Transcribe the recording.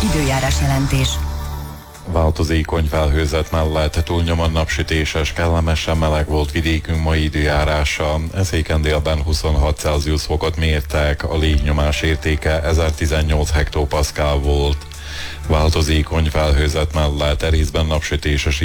Időjárás jelentés. Változékony felhőzet mellett túlnyomon napsütéses, kellemesen meleg volt vidékünk mai időjárása. Eszéken délben 26 Celsius fokot mértek, a légnyomás értéke 1018 hektopaszkál volt. Változékony felhőzet mellett részben napsütéses